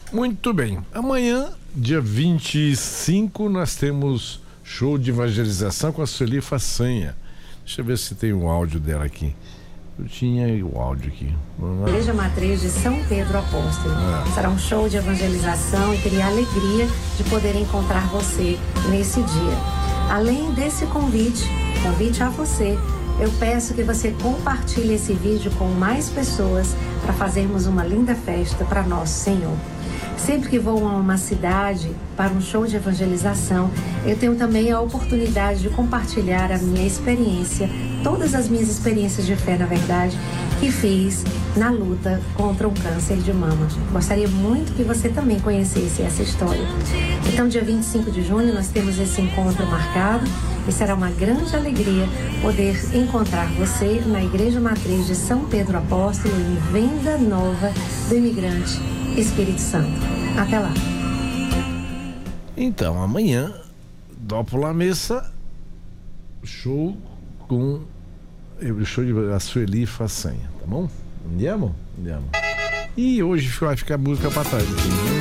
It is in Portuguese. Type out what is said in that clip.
Muito bem. Amanhã, dia 25, nós temos show de evangelização com a Sueli Façanha. Deixa eu ver se tem o áudio dela aqui. Eu tinha o áudio aqui. Igreja Matriz de São Pedro Apóstolo. Será um show de evangelização e teria a alegria de poder encontrar você nesse dia. Além desse convite a você, eu peço que você compartilhe esse vídeo com mais pessoas para fazermos uma linda festa para nosso Senhor. Sempre que vou a uma cidade para um show de evangelização, eu tenho também a oportunidade de compartilhar a minha experiência, todas as minhas experiências de fé, na verdade, que fiz na luta contra um câncer de mama. Gostaria muito que você também conhecesse essa história. Então, dia 25 de junho, nós temos esse encontro marcado e será uma grande alegria poder encontrar você na Igreja Matriz de São Pedro Apóstolo, em Venda Nova do Imigrante Espírito Santo. Até lá. Então, amanhã, dopo la missa, show com o show de a Sueli Façanha, tá bom? Andiamo? Andiamo. E hoje vai ficar música pra trás aqui.